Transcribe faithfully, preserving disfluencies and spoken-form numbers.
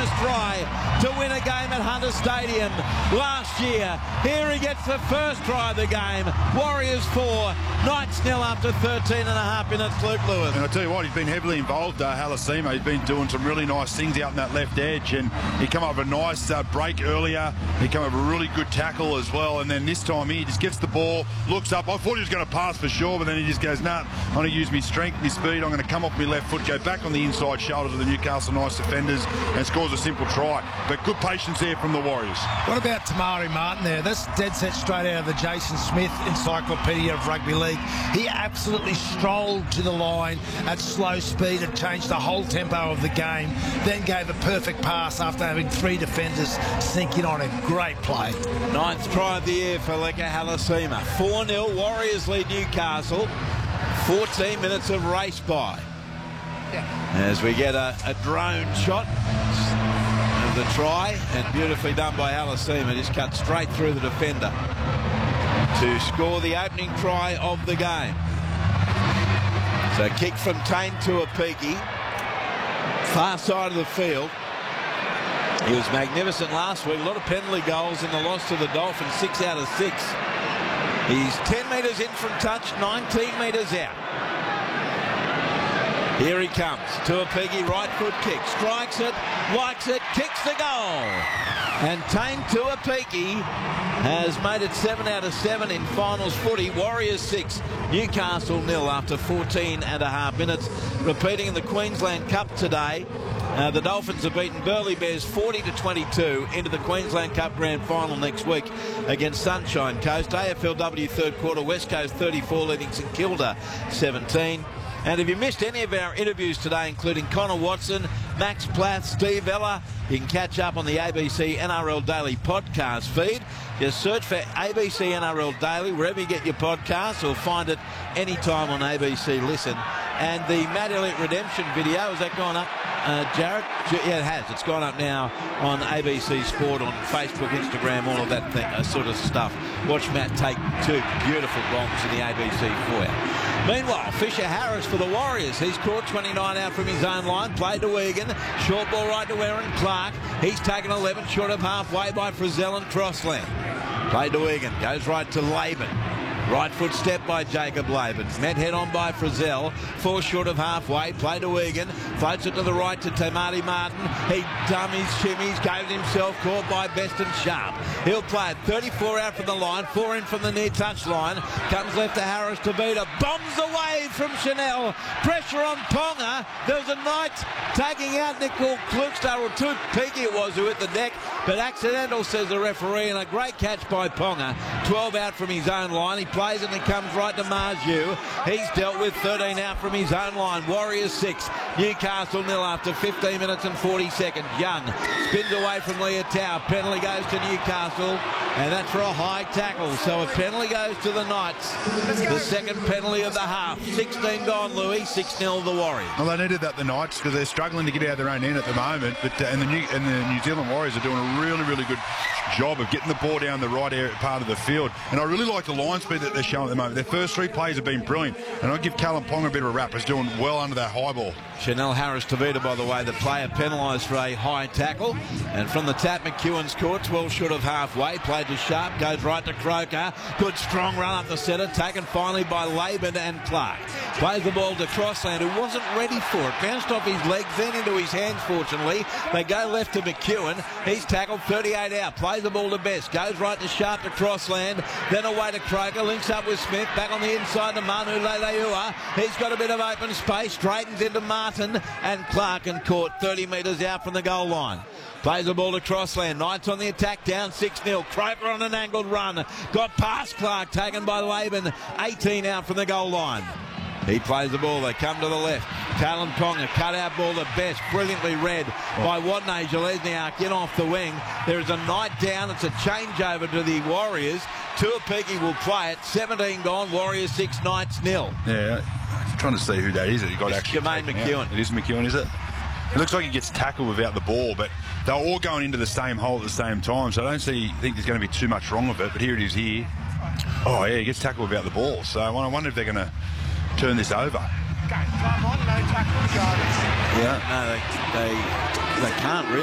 first try to win a game at Hunter Stadium last year. Here he gets the first try of the game. Warriors four, Knights nil after thirteen and a half minutes. Luke Lewis. And I'll tell you what, he's been heavily involved, uh, Halasima. He's been doing some really nice things out in that left edge, and he come up with a nice uh, break earlier. He come up with a really good tackle as well, and then this time he just gets the ball, looks up. I thought he was going to pass for sure, but then he just goes, nah, I'm going to use my strength, my speed. I'm going to come off my left foot, go back on the inside shoulders of the Newcastle Knights defenders, and scores a simple try. But good patience there from the Warriors. What about Tamari Martin there? That's dead set straight out of the Jason Smith Encyclopedia of Rugby League. He absolutely strolled to the line at slow speed and changed the whole tempo of the game, then gave a perfect pass after having three defenders sink in on him. Great play. Ninth try of the year for Leka Halasima. four nil, Warriors lead Newcastle. fourteen minutes of race by. As we get a, a drone shot of the try, and beautifully done by Halasima, just cut straight through the defender to score the opening try of the game. So kick from Tane Tuapiki, far side of the field. He was magnificent last week. A lot of penalty goals in the loss to the Dolphins, six out of six. He's ten metres in from touch, nineteen metres out. Here he comes. Tuapiki, right foot kick, strikes it, likes it, kicks the goal. And Tane Tuapiki has made it seven out of seven in finals footy. Warriors six, Newcastle nil after fourteen and a half minutes. Repeating in the Queensland Cup today, uh, the Dolphins have beaten Burleigh Bears forty to twenty-two into the Queensland Cup Grand Final next week against Sunshine Coast. A F L W third quarter, West Coast thirty-four leading St Kilda seventeen. And if you missed any of our interviews today, including Connor Watson, Max Plath, Steve Ella, you can catch up on the A B C N R L Daily podcast feed. Just search for A B C N R L Daily wherever you get your podcasts, or find it anytime on A B C Listen. And the Matt Elliott Redemption video, has that gone up, uh, Jared? Yeah, it has. It's gone up now on A B C Sport, on Facebook, Instagram, all of that thing, uh, sort of stuff. Watch Matt take two beautiful bombs in the A B C foyer. Meanwhile, Fisher Harris for the Warriors. He's caught twenty-nine out from his own line. Played to Egan. Short ball right to Aaron Clark. He's taken eleven short of halfway by Frizzell and Crossland. Played to Egan. Goes right to Laban. Right foot step by Jacob Laban. Met head on by Frizzell. Four short of halfway. Play to Egan. Floats it to the right to Tamari Martin. He dummies, shimmies, goes himself. Caught by Best and Sharp. He'll play it. thirty-four out from the line. Four in from the near touch line. Comes left to Harris to Vida. Bombs away from Chanel. Pressure on Ponga. There was a Knight tagging out Nicole Klukstad, or Tuapiki it was, who hit the deck, but accidental, says the referee, and a great catch by Ponga. twelve out from his own line. He plays it and it comes right to Marju. He's dealt with thirteen out from his own line. Warriors six, Newcastle nil after fifteen minutes and forty seconds. Young spins away from Leotau. Penalty goes to Newcastle, and that's for a high tackle. So a penalty goes to the Knights. The second penalty of the half. sixteen gone, Louis. six nil the Warriors. Well, they needed that, the Knights, because they're struggling to get out of their own end at the moment. But uh, and the New and the New Zealand Warriors are doing a really, really good job of getting the ball down the right area, part of the field. And I really like the line speed that they're showing at the moment. Their first three plays have been brilliant, and I'll give Callum Ponga a bit of a rap. He's doing well under that high ball. Chanel Harris-Tavita, by the way, the player penalised for a high tackle. And from the tap, McEwen's caught, twelve short of halfway. Played to Sharp, goes right to Croker. Good strong run up the centre, taken finally by Laban and Clark. Plays the ball to Crossland, who wasn't ready for it. Bounced off his legs, then into his hands, fortunately. They go left to McEwen. He's tackled, thirty-eight out. Plays the ball to Best. Goes right to Sharp to Crossland. Then away to Croker. Links up with Smith. Back on the inside to Manu Leleua. He's got a bit of open space. Straightens into Martin and Clark, and caught thirty metres out from the goal line. Plays the ball to Crossland. Knights on the attack, down six nil. Croker on an angled run. Got past Clark, taken by Laban. eighteen out from the goal line. He plays the ball. They come to the left. Talon Ponga, cut out ball to Best. Brilliantly read by Wadney Jelezniak in off the wing. There is a Knight down. It's a changeover to the Warriors. Tuapiki will play it. seventeen gone. Warriors six, Knights nil. Yeah, I'm trying to see who that is. That he got it's actually Jermaine McEwen. Out. It is McEwen, is it? It looks like he gets tackled without the ball, but they're all going into the same hole at the same time, so I don't see, think there's going to be too much wrong with it, but here it is here. Oh, yeah, he gets tackled without the ball, so I wonder if they're going to turn this over. Yeah, no, they, they, they can't really.